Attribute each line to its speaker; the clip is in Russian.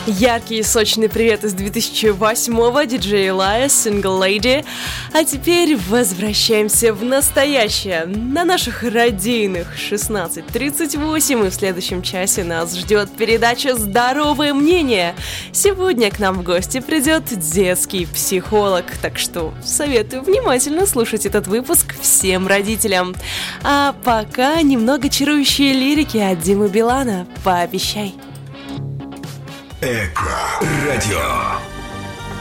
Speaker 1: Яркий и сочный привет из 2008-го, диджей Elias, Single Lady. А теперь возвращаемся в настоящее. На наших радийных 16:38, и в следующем часе нас ждет передача «Здоровое мнение». Сегодня к нам в гости придет детский психолог, так что советую внимательно слушать этот выпуск всем родителям. А пока немного чарующие лирики от Димы Билана. Пообещай.
Speaker 2: Эко-радио.